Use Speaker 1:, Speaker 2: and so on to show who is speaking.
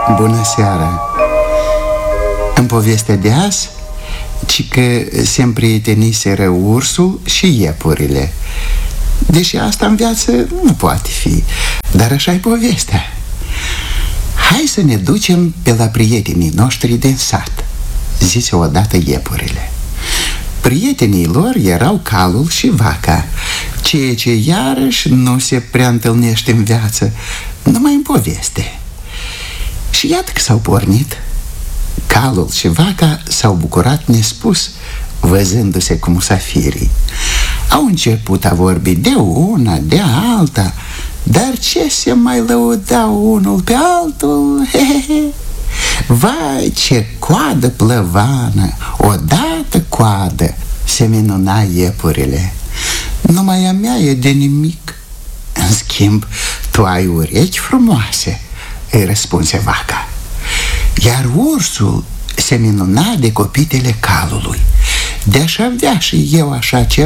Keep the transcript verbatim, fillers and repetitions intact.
Speaker 1: Bună seara! În povestea de azi, ci că se împrieteniseră ursul și iepurile. Deși asta în viață nu poate fi, dar așa-i povestea. Hai să ne ducem pe la prietenii noștri din sat, zise odată iepurile. Prietenii lor erau calul și vaca, ceea ce iarăși nu se prea întâlnește în viață, numai în poveste. Și iată că s-au pornit. Calul și vaca s-au bucurat nespus, văzându-se cu musafirii. Au început a vorbi de una, de alta, dar ce se mai lăudau unul pe altul? He, he, he. Vai, ce coadă plăvană, odată coadă, se minuna iepurile. Numai a mea e de nimic. În schimb, tu ai urechi frumoase, îi răspunse vaca. Iar ursul se minuna de copitele calului. De-aș avea și eu așa ceva.